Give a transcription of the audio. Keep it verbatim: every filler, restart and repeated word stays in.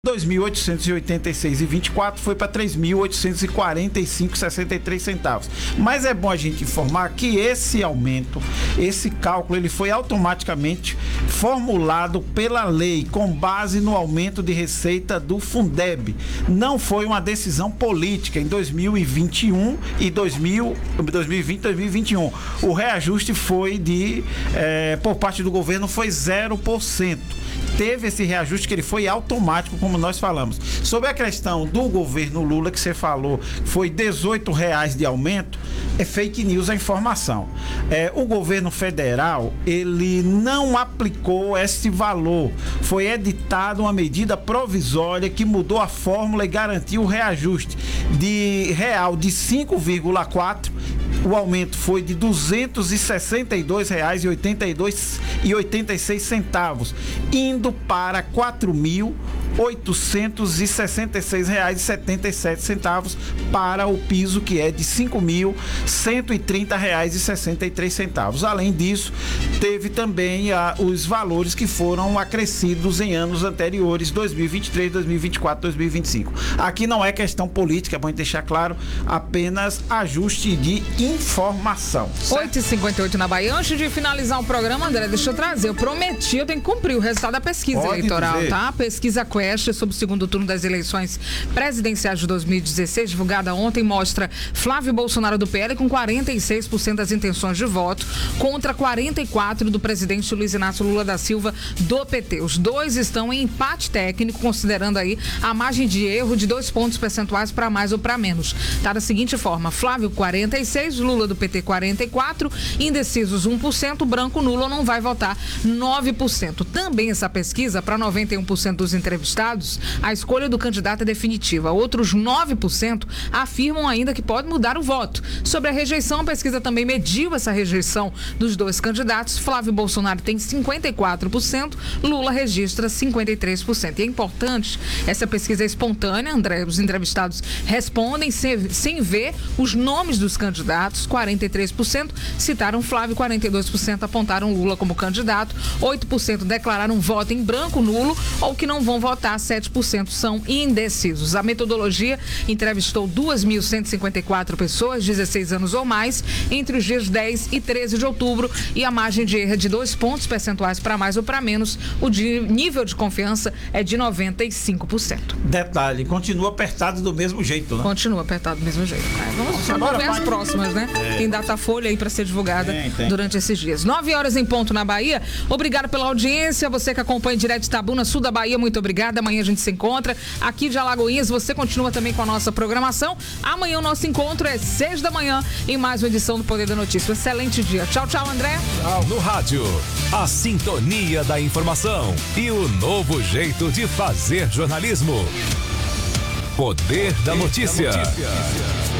dois mil oitocentos e oitenta e seis reais e vinte e quatro foi para três mil oitocentos e quarenta e cinco reais e sessenta e três centavos. Mas é bom a gente informar que esse aumento, esse cálculo, ele foi automaticamente formulado pela lei com base no aumento de receita do Fundeb. Não foi uma decisão política em dois mil e vinte e um e dois mil, dois mil e vinte, dois mil e vinte e um. O reajuste foi de, eh, por parte do governo, foi zero por cento. Teve esse reajuste que ele foi automático, como nós falamos. Sobre a questão do governo Lula, que você falou, foi dezoito reais de aumento, é fake news a informação. É, o governo federal, ele não aplicou esse valor. Foi editada uma medida provisória que mudou a fórmula e garantiu o reajuste de real de cinco vírgula quatro. O aumento foi de duzentos e sessenta e dois reais e oitenta e seis centavos, indo para quatro mil oitocentos e sessenta e seis reais e setenta e sete centavos para o piso, que é de cinco mil cento e trinta reais e sessenta e três centavos. Além disso, teve também ah, os valores que foram acrescidos em anos anteriores, dois mil e vinte e três, dois mil e vinte e quatro, dois mil e vinte e cinco. Aqui não é questão política, é bom deixar claro, apenas ajuste de informação. oito e cinquenta e oito na Bahia. Antes de finalizar o programa, André, deixa eu trazer. Eu prometi, eu tenho que cumprir o resultado da pesquisa Pode eleitoral, dizer. tá? A pesquisa Quest sobre o segundo turno das eleições presidenciais de dois mil e dezesseis, divulgada ontem, mostra Flávio Bolsonaro do P L com quarenta e seis por cento das intenções de voto contra quarenta e quatro por cento do presidente Luiz Inácio Lula da Silva do P T. Os dois estão em empate técnico, considerando aí a margem de erro de dois pontos percentuais para mais ou para menos. Tá da seguinte forma: Flávio quarenta e seis, Lula do P T quarenta e quatro, indecisos um por cento, branco nulo não vai votar nove por cento. Também essa pesquisa, para noventa e um por cento dos entrevistados, a escolha do candidato é definitiva. Outros nove por cento afirmam ainda que pode mudar o voto. Sobre a rejeição, a pesquisa também mediu essa rejeição dos dois candidatos. Flávio Bolsonaro tem cinquenta e quatro por cento, Lula registra cinquenta e três por cento. E é importante, essa pesquisa é espontânea, André, os entrevistados respondem sem, sem ver os nomes dos candidatos. quarenta e três por cento citaram Flávio, quarenta e dois por cento apontaram Lula como candidato, oito por cento declararam voto em branco nulo ou que não vão votar, sete por cento são indecisos. A metodologia entrevistou duas mil cento e cinquenta e quatro pessoas, dezesseis anos ou mais, entre os dias dez e treze de outubro, e a margem de erro é de dois pontos percentuais para mais ou para menos. O de, nível de confiança é de noventa e cinco por cento. Detalhe, continua apertado do mesmo jeito, né? Continua apertado do mesmo jeito. É, vamos Agora ver as vai- próximas, né? É. Tem datafolha aí para ser divulgada Tem, tem. durante esses dias. nove horas em ponto na Bahia. Obrigado pela audiência. Você que acompanha direto de Itabuna, sul da Bahia, muito obrigada. Amanhã a gente se encontra aqui de Alagoinhas. Você continua também com a nossa programação. Amanhã o nosso encontro é seis da manhã em mais uma edição do Poder da Notícia. Um excelente dia. Tchau, tchau, André. No rádio, a sintonia da informação e o novo jeito de fazer jornalismo. Poder da notícia.